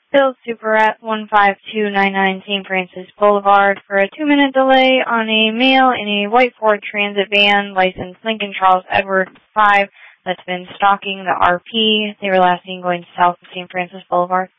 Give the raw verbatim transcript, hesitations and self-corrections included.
Bill Super at one five two nine nine Saint Francis Boulevard for a two-minute delay on a male in a white Ford Transit van, licensed Lincoln Charles Edward five, that's been stalking the R P. They were last seen going south of Saint Francis Boulevard.